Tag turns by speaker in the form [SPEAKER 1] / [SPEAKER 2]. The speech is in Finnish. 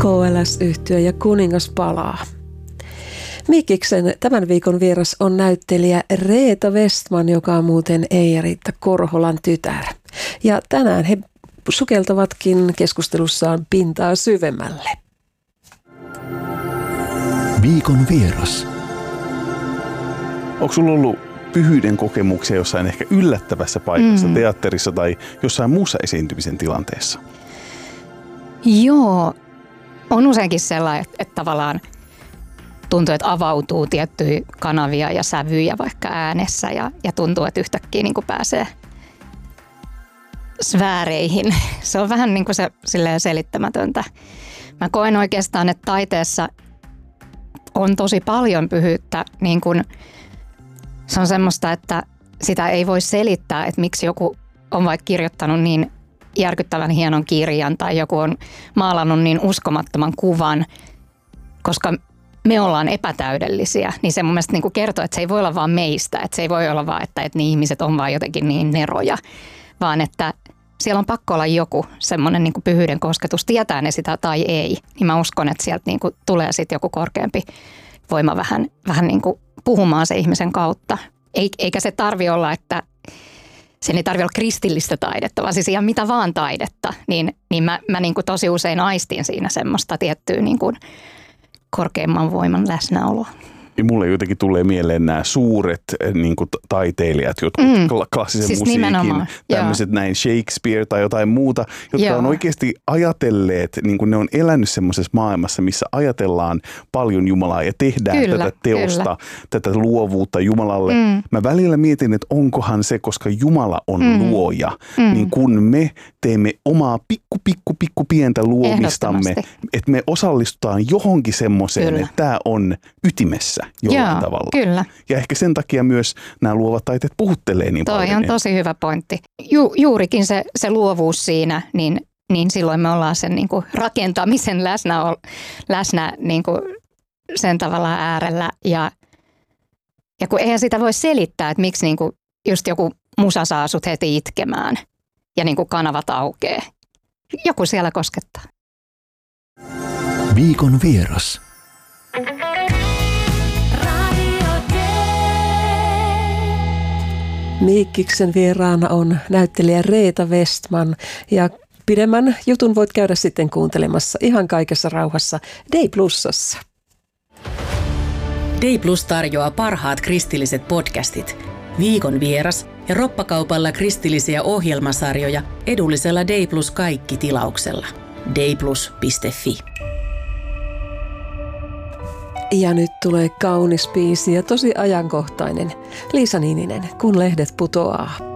[SPEAKER 1] KLS-yhtye ja Kuningas palaa. Mikkiksen tämän viikon vieras on näyttelijä Reetta Westman, joka on muuten Eija-Riitta Korholan tytär. Ja tänään he sukeltavatkin keskustelussaan pintaa syvemmälle.
[SPEAKER 2] Viikon vieras.
[SPEAKER 3] Onko sulla ollut pyhyyden kokemuksia jossain ehkä yllättävässä paikassa, teatterissa tai jossain muussa esiintymisen tilanteessa?
[SPEAKER 4] Joo, on useinkin sellainen, että tavallaan tuntuu, että avautuu tiettyjä kanavia ja sävyjä vaikka äänessä ja tuntuu, että yhtäkkiä niin kuin pääsee sfääreihin. Se on vähän niin kuin se silleen selittämätöntä. Mä koen oikeastaan, että taiteessa on tosi paljon pyhyyttä. Niin kuin se on semmoista, että sitä ei voi selittää, että miksi joku on vaikka kirjoittanut niin järkyttävän hienon kirjan tai joku on maalannut niin uskomattoman kuvan, koska me ollaan epätäydellisiä, niin se mun mielestä niin kuin kertoo, että se ei voi olla vaan meistä, että se ei voi olla vaan, että ne ihmiset on vaan jotenkin niin neroja, vaan että siellä on pakko olla joku semmoinen niin kuin pyhyyden kosketus, tietää ne sitä tai ei, niin mä uskon, että sieltä niin kuin tulee sitten joku korkeampi voima vähän niin kuin puhumaan se ihmisen kautta. Eikä se tarvi olla, että sen ei tarvitse olla kristillistä taidetta, vaan siis ihan mitä vaan taidetta, niin mä niin kuin tosi usein aistin siinä semmoista tiettyä niin kuin korkeimman voiman läsnäoloa.
[SPEAKER 3] Ja mulle jotenkin tulee mieleen nämä suuret niin kuin taiteilijat, jotkut klassisen siis musiikin, tämmöiset näin Shakespeare tai jotain muuta, jotka on oikeasti ajatelleet, niin kuin ne on elänyt semmoisessa maailmassa, missä ajatellaan paljon Jumalaa ja tehdään tätä teosta, tätä luovuutta Jumalalle. Mä välillä mietin, että onkohan se, koska Jumala on luoja, niin kun me teemme omaa pikku pientä luomistamme, että me osallistutaan johonkin semmoiseen, että tämä on ytimessä jollain tavalla.
[SPEAKER 4] Kyllä.
[SPEAKER 3] Ja ehkä sen takia myös nämä luovat taiteet puhuttelee niin paljon.
[SPEAKER 4] Toi on tosi hyvä pointti. Juurikin se luovuus siinä, niin silloin me ollaan sen niin kuin rakentamisen läsnä niin kuin sen tavalla äärellä. Ja kun eihän sitä voi selittää, että miksi niin kuin just joku musa saa sut heti itkemään ja niin kuin kanavat aukeaa. Joku siellä koskettaa.
[SPEAKER 2] Viikon vieras.
[SPEAKER 1] Mikkiksen vieraana on näyttelijä Reetta Westman ja pidemmän jutun voit käydä sitten kuuntelemassa ihan kaikessa rauhassa Day Plusassa.
[SPEAKER 5] Day Plus tarjoaa parhaat kristilliset podcastit, Viikon vieras ja roppakaupalla kristillisiä ohjelmasarjoja edullisella Day Plus kaikki -tilauksella. dayplus.fi.
[SPEAKER 1] Ja nyt tulee kaunis biisi ja tosi ajankohtainen. Liisa Niininen, Kun lehdet putoaa.